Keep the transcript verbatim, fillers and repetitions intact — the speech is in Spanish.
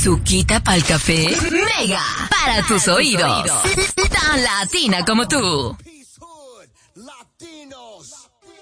Azuquita pa'l café. Mega. Para tus oídos. Tan latina como tú.